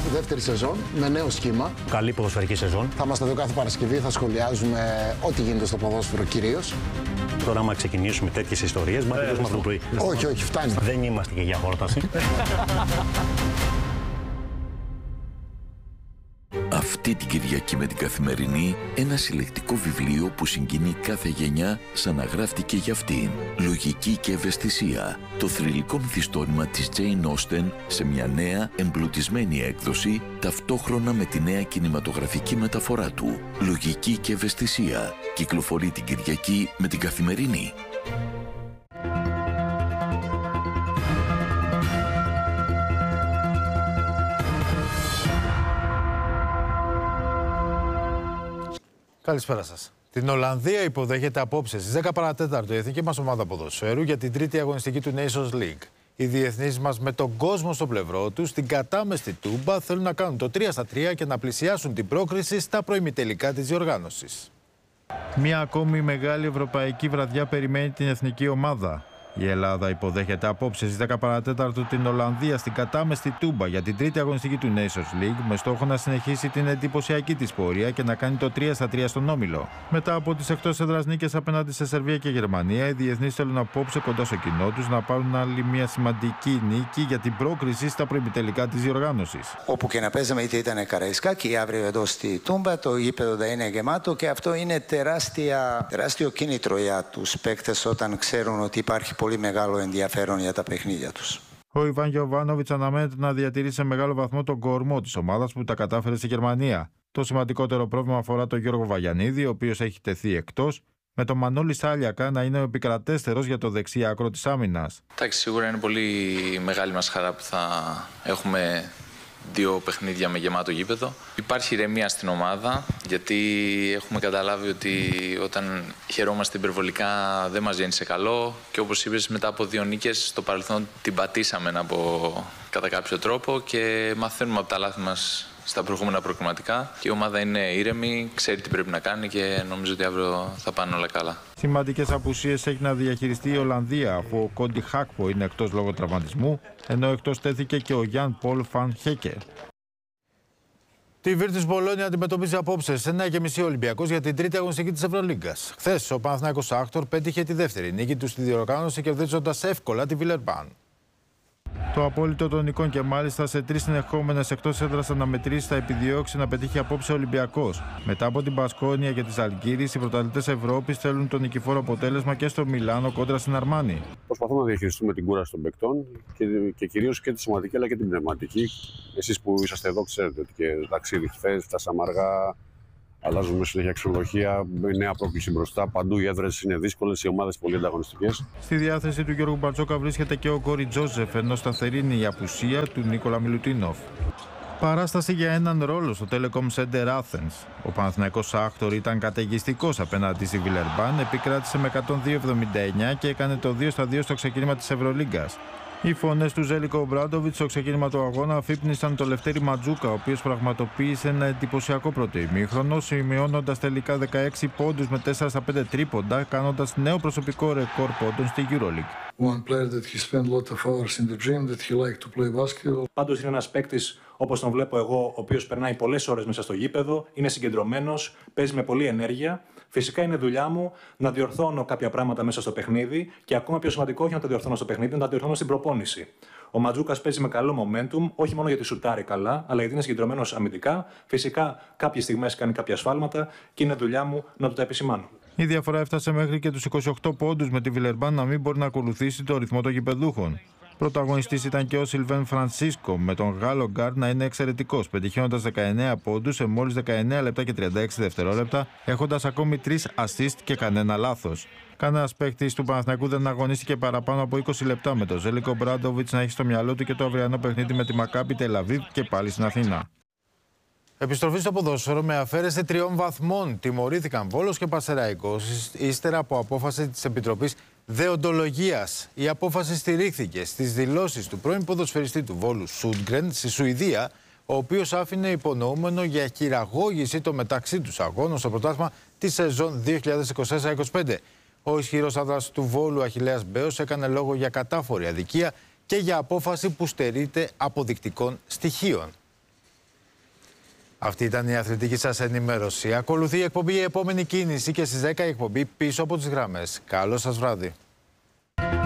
δεύτερη σεζόν με νέο σχήμα. Καλή ποδοσφαιρική σεζόν. Θα είμαστε εδώ κάθε Παρασκευή, θα σχολιάζουμε ό,τι γίνεται στο ποδόσφαιρο κυρίως. Τώρα, άμα ξεκινήσουμε τέτοιες ιστορίες, μα τελειώσουμε αυτό το πρωί. Όχι, φτάνει. Δεν είμαστε και για χόρταση. Αυτή την Κυριακή με την Καθημερινή, ένα συλλεκτικό βιβλίο που συγκινεί κάθε γενιά σαν να γράφτηκε για αυτήν. Λογική και ευαισθησία. Το θρυλικό μυθιστόρημα της Jane Austen σε μια νέα, εμπλουτισμένη έκδοση, ταυτόχρονα με τη νέα κινηματογραφική μεταφορά του. Λογική και ευαισθησία. Κυκλοφορεί την Κυριακή με την Καθημερινή. Καλησπέρα σας. Την Ολλανδία υποδέχεται απόψε στις 10 παρατέταρτο η εθνική μας ομάδα ποδοσφαίρου για την τρίτη αγωνιστική του Nations League. Οι διεθνείς μας με τον κόσμο στο πλευρό τους, στην κατάμεστη Τούμπα, θέλουν να κάνουν το 3-3 και να πλησιάσουν την πρόκριση στα προημιτελικά της διοργάνωσης. Μια ακόμη μεγάλη ευρωπαϊκή βραδιά περιμένει την εθνική ομάδα. Η Ελλάδα υποδέχεται απόψε στις 10 παρατέταρτο την Ολλανδία στην κατάμεστη Τούμπα για την τρίτη αγωνιστική του Nations League, με στόχο να συνεχίσει την εντυπωσιακή της πορεία και να κάνει το 3-3 στον όμιλο. Μετά από τις εκτός έδρας νίκες απέναντι σε Σερβία και Γερμανία, οι διεθνείς θέλουν απόψε κοντά στο κοινό τους να πάρουν άλλη μια σημαντική νίκη για την πρόκριση στα προημιτελικά της διοργάνωσης. Όπου και να παίζαμε, είτε ήταν Καραϊσκάκη, αύριο εδώ στη Τούμπα, το γήπεδο θα είναι γεμάτο και αυτό είναι τεράστιο κίνητρο για τους παίκτες όταν ξέρουν ότι υπάρχει πολύ μεγάλο ενδιαφέρον για τα παιχνίδια τους. Ο Ιβάν Γιοβάνοβιτς αναμένεται να διατηρήσει σε μεγάλο βαθμό τον κορμό της ομάδας που τα κατάφερε στη Γερμανία. Το σημαντικότερο πρόβλημα αφορά τον Γιώργο Βαγιανίδη, ο οποίος έχει τεθεί εκτός, με τον Μανώλη Σάλιακα να είναι ο επικρατέστερος για το δεξί άκρο της άμυνας. Εντάξει, σίγουρα είναι πολύ μεγάλη μας χαρά που θα έχουμε δύο παιχνίδια με γεμάτο γήπεδο. Υπάρχει ηρεμία στην ομάδα, γιατί έχουμε καταλάβει ότι όταν χαιρόμαστε υπερβολικά δεν μας βγαίνει σε καλό και όπως είπες, μετά από δύο νίκες στο παρελθόν την πατήσαμε κατά κάποιο τρόπο και μαθαίνουμε από τα λάθη μας στα προηγούμενα προκριματικά και η ομάδα είναι ήρεμη, ξέρει τι πρέπει να κάνει και νομίζω ότι αύριο θα πάνε όλα καλά. Σημαντικές απουσίες έχει να διαχειριστεί η Ολλανδία, αφού ο Κόντι Χάκπο είναι εκτός λόγω τραυματισμού, ενώ εκτός τέθηκε και ο Γιάν Πολ Φαν Χέκερ. Τη Βίρτους Μπολόνια αντιμετωπίζει απόψε σε 9:30 Ολυμπιακός για την τρίτη αγωνιστική της Ευρωλίγκας. Χθες ο Παναθηναϊκός Άκτορ πέτυχε τη δεύτερη νίκη του στη διοργάνωση, κερδίζοντας εύκολα τη Βιλερμπάν. Το απόλυτο των νικών και μάλιστα σε 3 συνεχόμενες εκτός έδρας αναμετρήσεις θα επιδιώξει να πετύχει απόψε ο Ολυμπιακός. Μετά από την Μπασκόνια και τις Αλγύρης, οι πρωταθλητές Ευρώπης θέλουν το νικηφόρο αποτέλεσμα και στο Μιλάνο κόντρα στην Αρμάνι. Προσπαθούμε να διαχειριστούμε την κούραση των παικτών και κυρίως και τη σωματική αλλά και την πνευματική. Εσείς που είσαστε εδώ ξέρετε ότι και ταξίδι χθες, φτάσαμε αργά. Αλλάζουμε συνέχεια ξενοδοχεία, νέα πρόκληση μπροστά. Παντού οι έδρες είναι δύσκολες, οι ομάδες πολύ ανταγωνιστικές. Στη διάθεση του Γιώργου Μπαρτζόκα βρίσκεται και ο Κόρι Τζόζεφ, ενώ σταθερή είναι η απουσία του Νίκολα Μιλουτίνοφ. Παράσταση για έναν ρόλο στο Telecom Center Athens. Ο Παναθηναϊκός Άκτορ ήταν καταιγιστικός απέναντι στη Βιλερμπάν, επικράτησε με 102-79 και έκανε το 2-2 στο ξεκίνημα της Ευρωλίγκας. Οι φωνές του Ζέλικο Ομπράντοβιτς στο ξεκίνημα του αγώνα αφύπνισαν το Λευτέρη Ματζούκα, ο οποίος πραγματοποίησε ένα εντυπωσιακό πρώτο ημίχρονο, σημειώνοντας τελικά 16 πόντους με 4 στα 5 τρίποντα, κάνοντας νέο προσωπικό ρεκόρ πόντων στη EuroLeague. Πάντως είναι ένας παίκτης, όπως τον βλέπω εγώ, ο οποίος περνάει πολλές ώρες μέσα στο γήπεδο, είναι συγκεντρωμένος, παίζει με πολλή ενέργεια. Φυσικά είναι δουλειά μου να διορθώνω κάποια πράγματα μέσα στο παιχνίδι και ακόμα πιο σημαντικό, όχι να τα διορθώνω στο παιχνίδι, να τα διορθώνω στην προπόνηση. Ο Ματζούκας παίζει με καλό momentum, όχι μόνο γιατί σουτάρει καλά, αλλά γιατί είναι συγκεντρωμένος αμυντικά. Φυσικά, κάποιες στιγμές κάνει κάποια σφάλματα και είναι δουλειά μου να του τα επισημάνω. Η διαφορά έφτασε μέχρι και τους 28 πόντους με τη Βιλερμπάν να μην μπορεί να ακολουθήσει το ρυθμό των γηπεδούχων. Πρωταγωνιστής ήταν και ο Σιλβέν Φρανσίσκο, με τον Γάλλο γκάρντ να είναι εξαιρετικός, πετυχαίνοντας 19 πόντους σε μόλις 19 λεπτά και 36 δευτερόλεπτα, έχοντας ακόμη 3 assist και κανένα λάθος. Κανένας παίκτης του Παναθηναϊκού δεν αγωνίστηκε παραπάνω από 20 λεπτά, με τον Ζέλικο Ομπράντοβιτς να έχει στο μυαλό του και το αυριανό παιχνίδι με τη Μακάμπι Τελαβίβ και πάλι στην Αθήνα. Επιστροφή στο ποδόσφαιρο με αφαίρεση 3 βαθμών. Τιμωρήθηκαν Βόλος και Πανσεραϊκός ύστερα από απόφαση της Επιτροπής Δεοντολογίας. Η απόφαση στηρίχθηκε στις δηλώσεις του πρώην ποδοσφαιριστή του Βόλου Σούντγκρεν στη Σουηδία, ο οποίος άφηνε υπονοούμενο για χειραγώγηση των μεταξύ τους αγώνων στο πρωτάθλημα τη σεζόν 2024-25. Ο ισχυρός άνδρας του Βόλου Αχιλλέας Μπέος έκανε λόγο για κατάφορη αδικία και για απόφαση που στερείται αποδεικτικών στοιχείων. Αυτή ήταν η αθλητική σας ενημέρωση. Ακολουθεί η εκπομπή «Η επόμενη κίνηση» και στις 10 η εκπομπή «Πίσω από τις γραμμές». Καλό σας βράδυ.